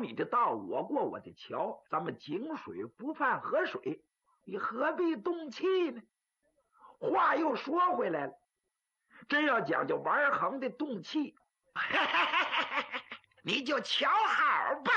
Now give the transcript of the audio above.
你的道，我过我的桥，咱们井水不犯河水，你何必动气呢？话又说回来了，真要讲究玩横的动气，你就瞧好吧。